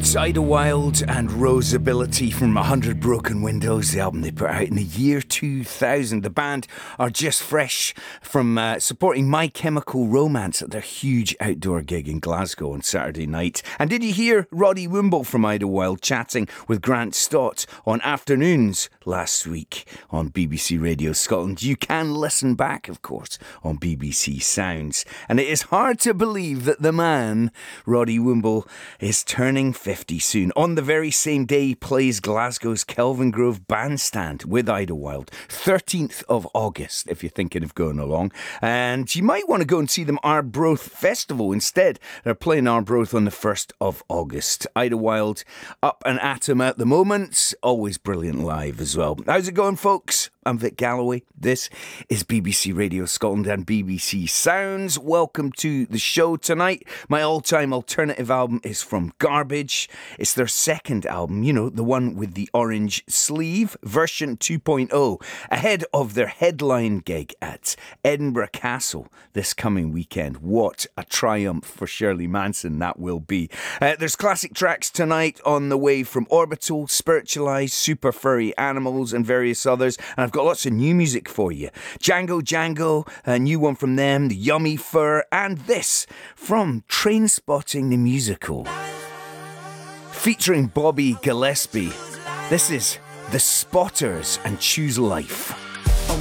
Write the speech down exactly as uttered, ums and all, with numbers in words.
folks, Idlewild and Rosability from one hundred Broken Windows, the album they put out in the year two thousand. The band are just fresh from uh, supporting My Chemical Romance at their huge outdoor gig in Glasgow on Saturday night. And did you hear Roddy Wimble from Idlewild chatting with Grant Stott on Afternoons last week on B B C Radio Scotland? You can listen back, of course, on B B C Sounds. And it is hard to believe that the man, Roddy Wimble, is turning fifty soon. On the very same day, he plays Glasgow's Kelvingrove Bandstand with Idlewild. thirteenth of August, if you're thinking of going along. And you might want to go and see them Arbroath Festival instead. They're playing Arbroath on the first of August. Idlewild up and at 'em at the moment. Always brilliant live as well. How's it going, folks? I'm Vic Galloway. This is B B C Radio Scotland and B B C Sounds. Welcome to the show tonight. My all-time alternative album is from Garbage. It's their second album, you know, the one with the orange sleeve, version two point oh, ahead of their headline gig at Edinburgh Castle this coming weekend. What a triumph for Shirley Manson that will be. Uh, there's classic tracks tonight on the way from Orbital, Spiritualized, Super Furry Animals and various others. And I've got lots of new music for you. Django Django, a new one from them, the Yummy Fur, and this from Trainspotting the Musical, featuring Bobby Gillespie. This is The Spotters and Choose Life.